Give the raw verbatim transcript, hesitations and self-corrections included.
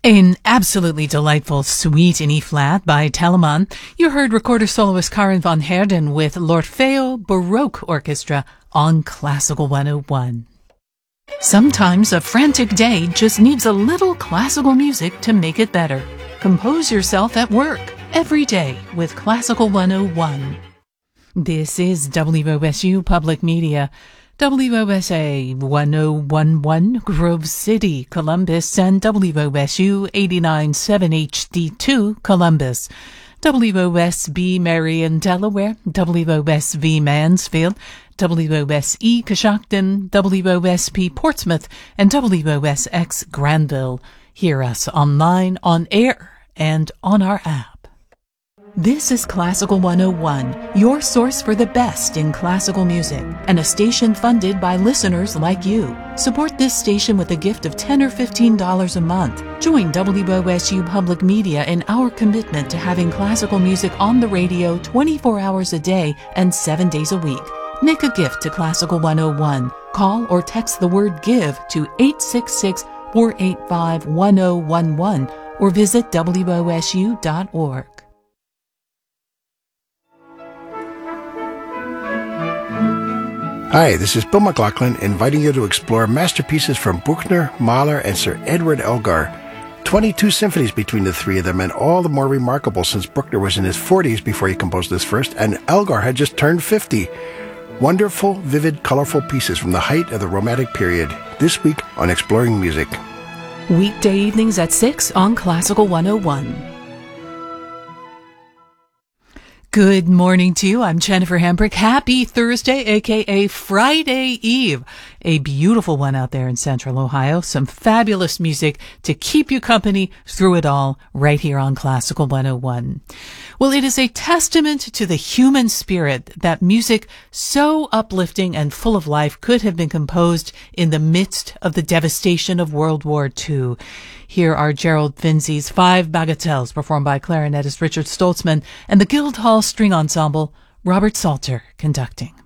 An absolutely delightful suite in E-flat by Telemann. You heard recorder soloist Karin von Herden with l'Orfeo Baroque Orchestra on Classical one oh one. Sometimes a frantic day just needs a little classical music to make it better. Compose yourself at work every day with Classical one oh one. This is W O S U Public Media. W O S A one oh one one Grove City, Columbus, and W O S U eighty-nine point seven H D two, Columbus. W O S B Marion, Delaware, W O S V Mansfield, W O S E Coshocton, W O S P Portsmouth, and W O S X Granville. Hear us online, on air, and on our app. This is Classical one oh one, your source for the best in classical music, and a station funded by listeners like you. Support this station with a gift of ten dollars or fifteen dollars a month. Join W O S U Public Media in our commitment to having classical music on the radio twenty-four hours a day and seven days a week. Make a gift to Classical one oh one. Call or text the word GIVE to eight six six, four eight five, one oh one one or visit W O S U dot org. Hi, this is Bill McLaughlin inviting you to explore masterpieces from Bruckner, Mahler, and Sir Edward Elgar. twenty-two symphonies between the three of them, and all the more remarkable since Bruckner was in his forties before he composed this first, and Elgar had just turned fifty. Wonderful, vivid, colorful pieces from the height of the Romantic period, this week on Exploring Music. Weekday evenings at six on Classical one oh one. Good morning to you. I'm Jennifer Hambrick. Happy Thursday, aka Friday Eve. A beautiful one out there in Central Ohio. Some fabulous music to keep you company through it all right here on Classical one oh one. Well, it is a testament to the human spirit that music so uplifting and full of life could have been composed in the midst of the devastation of World War Two. Here are Gerald Finzi's Five Bagatelles, performed by clarinetist Richard Stoltzman and the Guildhall String Ensemble, Robert Salter conducting.